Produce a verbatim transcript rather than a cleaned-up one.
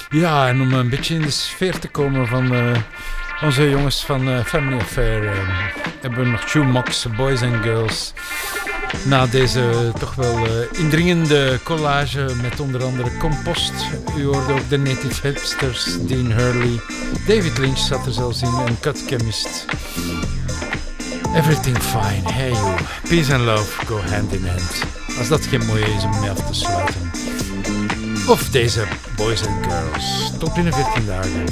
Ja, en om een beetje in de sfeer te komen van uh, onze jongens van uh, Family Affair, uh, hebben we nog Shoemox, Boys and Girls. Na deze toch wel uh, indringende collage met onder andere Compost. U hoorde ook de Native Hipsters, Dean Hurley. David Lynch zat er zelfs in, en Cut Chemist. Everything fine, hey you. Peace and love go hand in hand. Als dat geen mooie is om mee af te sluiten. Of deze Boys and Girls. Tot binnen veertien dagen.